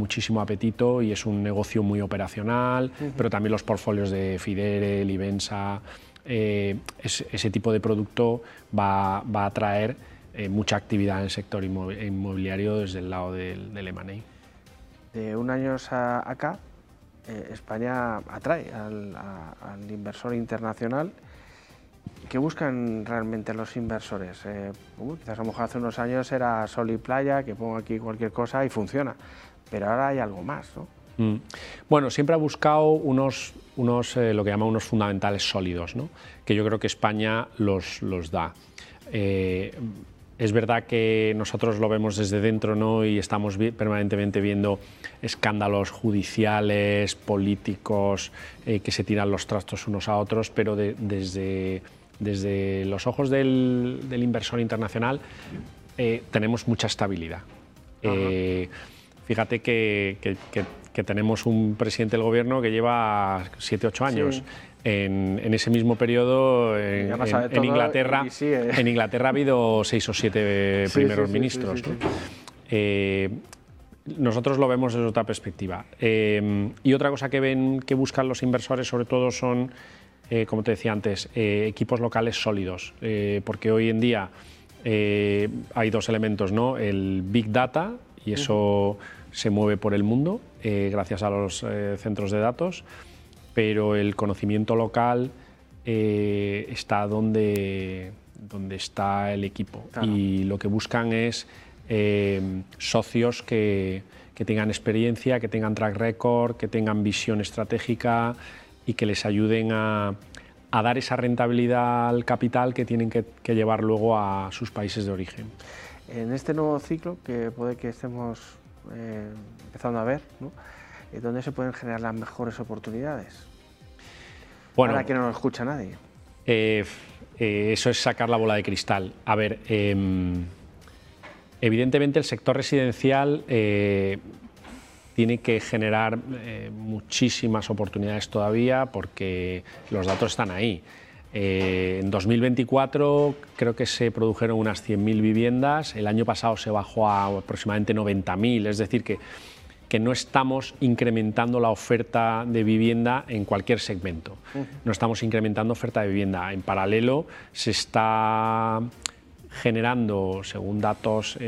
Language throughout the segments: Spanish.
muchísimo apetito y es un negocio muy operacional, pero también los portfolios de Fidere, Livensa, ese tipo de producto va a traer mucha actividad en el sector inmobiliario desde el lado del M&A. De un año acá, España atrae al inversor internacional. ¿Qué buscan realmente los inversores? Quizás a lo mejor hace unos años era sol y playa, que pongo aquí cualquier cosa y funciona, pero ahora hay algo más, ¿no? Bueno, siempre ha buscado lo que llaman unos fundamentales sólidos, ¿no? Que yo creo que España los da. Es verdad que nosotros lo vemos desde dentro, ¿no? Y estamos permanentemente viendo escándalos judiciales, políticos, que se tiran los trastos unos a otros, pero desde los ojos del inversor internacional tenemos mucha estabilidad. Fíjate que tenemos un presidente del gobierno que lleva 7 u 8 años. Sí. En ese mismo periodo, en Inglaterra, en Inglaterra ha habido 6 o 7 primeros ministros. ¿No? Nosotros lo vemos desde otra perspectiva. Y otra cosa que buscan los inversores sobre todo son, como te decía antes, equipos locales sólidos, porque hoy en día hay dos elementos, ¿no? El Big Data, y eso se mueve por el mundo gracias a los centros de datos, pero el conocimiento local está donde está el equipo. Claro. Y lo que buscan es socios que tengan experiencia, que tengan track record, que tengan visión estratégica y que les ayuden a dar esa rentabilidad al capital que tienen que llevar luego a sus países de origen. En este nuevo ciclo que puede que estemos empezando a ver, ¿no? ¿Dónde se pueden generar las mejores oportunidades? Bueno, ahora que no lo escucha nadie. Eso es sacar la bola de cristal. A ver, evidentemente el sector residencial tiene que generar muchísimas oportunidades todavía porque los datos están ahí. En 2024 creo que se produjeron unas 100.000 viviendas, el año pasado se bajó a aproximadamente 90.000, es decir que no estamos incrementando la oferta de vivienda en cualquier segmento. No estamos incrementando oferta de vivienda. En paralelo se está generando, según datos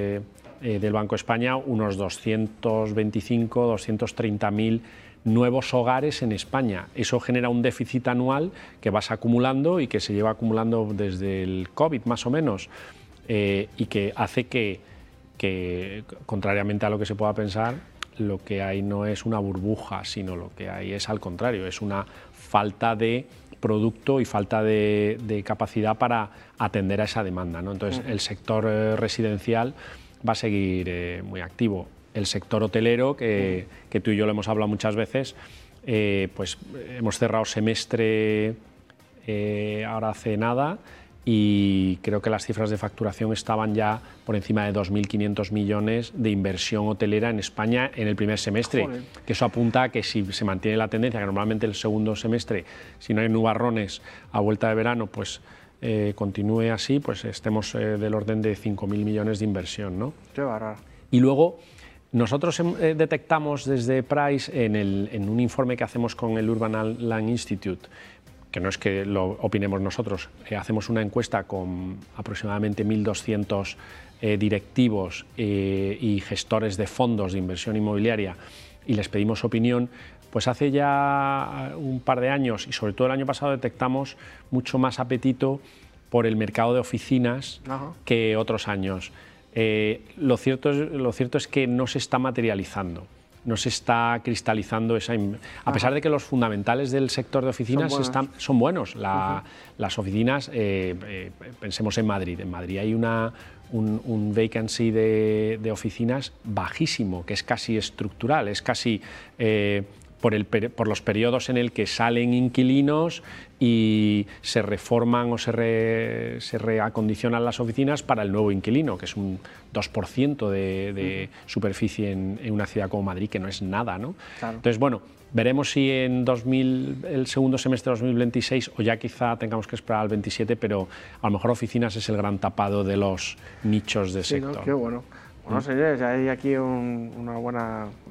del Banco de España, unos 225.000, 230.000 nuevos hogares en España. Eso genera un déficit anual que vas acumulando y que se lleva acumulando desde el COVID más o menos, y que hace que, contrariamente a lo que se pueda pensar, lo que hay no es una burbuja, sino lo que hay es al contrario, es una falta de producto y falta de capacidad para atender a esa demanda, ¿no? Entonces, el sector residencial va a seguir muy activo. El sector hotelero, que tú y yo lo hemos hablado muchas veces, pues hemos cerrado semestre ahora hace nada, y creo que las cifras de facturación estaban ya por encima de 2.500 millones de inversión hotelera en España en el primer semestre. Joder. Que eso apunta a que si se mantiene la tendencia, que normalmente el segundo semestre, si no hay nubarrones a vuelta de verano, pues continúe así, pues estemos del orden de 5.000 millones de inversión, ¿no? Qué bárbaro. Y luego nosotros detectamos desde Price en un informe que hacemos con el Urban Land Institute, que no es que lo opinemos nosotros, hacemos una encuesta con aproximadamente 1.200 directivos y gestores de fondos de inversión inmobiliaria y les pedimos opinión. Pues hace ya un par de años y sobre todo el año pasado detectamos mucho más apetito por el mercado de oficinas que otros años. Lo cierto es que no se está materializando. No se está cristalizando esa... A pesar de que los fundamentales del sector de oficinas son buenos. Las oficinas, pensemos en Madrid. En Madrid hay un vacancy de oficinas bajísimo, que es casi estructural, es casi... por los periodos en el que salen inquilinos y se reforman o se reacondicionan las oficinas para el nuevo inquilino, que es un 2% de superficie en una ciudad como Madrid, que no es nada, ¿no? Claro. Entonces, bueno, veremos si en el segundo semestre de 2026 o ya quizá tengamos que esperar al 27, pero a lo mejor oficinas es el gran tapado de los nichos de sector. ¿No? Qué bueno. Bueno, señores, ya hay aquí una buena